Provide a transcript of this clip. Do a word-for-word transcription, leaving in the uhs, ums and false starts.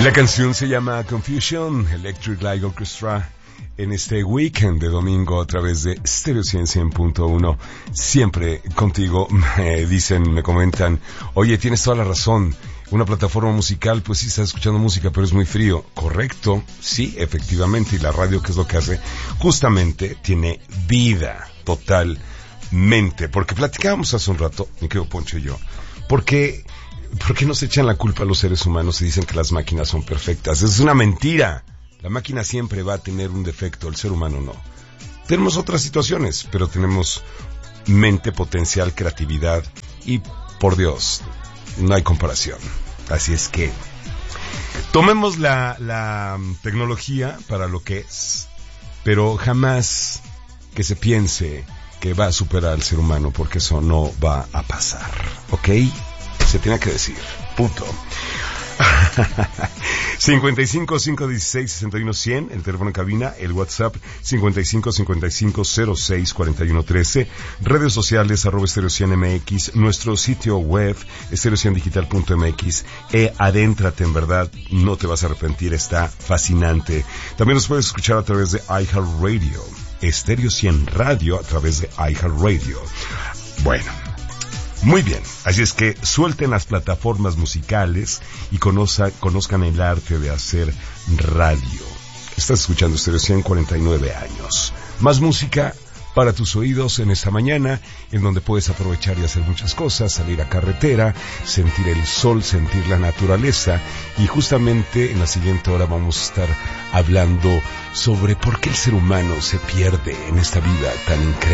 La canción se llama Confusion, Electric Light Orchestra, en este weekend de domingo a través de Stereo cien punto uno. Siempre contigo. Me dicen, me comentan, oye, tienes toda la razón, una plataforma musical, pues sí estás escuchando música, pero es muy frío. Correcto, sí, efectivamente, y la radio, ¿qué es lo que hace? Justamente tiene vida totalmente, porque platicábamos hace un rato, mi querido Poncho y yo, porque... ¿por qué nos echan la culpa a los seres humanos y dicen que las máquinas son perfectas? Es una mentira. La máquina siempre va a tener un defecto, el ser humano no. Tenemos otras situaciones, pero tenemos mente, potencial, creatividad y, por Dios, no hay comparación. Así es que tomemos la, la tecnología para lo que es, pero jamás que se piense que va a superar al ser humano, porque eso no va a pasar, ¿ok? Se tiene que decir, punto. cincuenta y cinco, cinco dieciséis, sesenta y uno, cien, el teléfono en cabina, el WhatsApp cincuenta y cinco, cincuenta y cinco, cero seis, cuarenta y uno, trece, redes sociales arroba Stereo cien M X, nuestro sitio web stereo cien digital punto M X, e adéntrate, en verdad, no te vas a arrepentir, está fascinante. También nos puedes escuchar a través de iHeartRadio, Stereo cien Radio a través de iHeartRadio. Bueno, muy bien, así es que suelten las plataformas musicales y conozca, conozcan el arte de hacer radio. Estás escuchando Stereo cien, cuarenta y nueve años. Más música para tus oídos en esta mañana, en donde puedes aprovechar y hacer muchas cosas, salir a carretera, sentir el sol, sentir la naturaleza, y justamente en la siguiente hora vamos a estar hablando sobre por qué el ser humano se pierde en esta vida tan increíble.